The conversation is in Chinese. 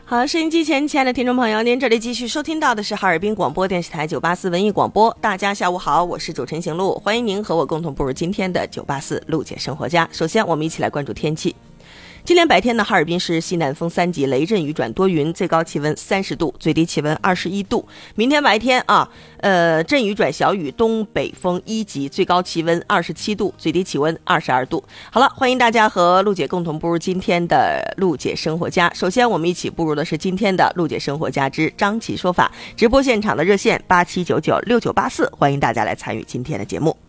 好，收音机前亲爱的听众朋友，您这里继续收听到的是哈尔滨广播电视台984文艺广播。大家下午好，我是主持人邢露，欢迎您和我共同步入今天的984陆姐生活家。首先我们一起来关注天气。今天白天呢，哈尔滨市西南风3级，雷阵雨转多云，最高气温30度，最低气温21度。明天白天阵雨转小雨，东北风1级，最高气温27度，最低气温22度。好了，欢迎大家和陆姐共同步入今天的陆姐生活家。首先我们一起步入的是今天的陆姐生活家之张琪说法直播现场的热线87996984，欢迎大家来参与今天的节目。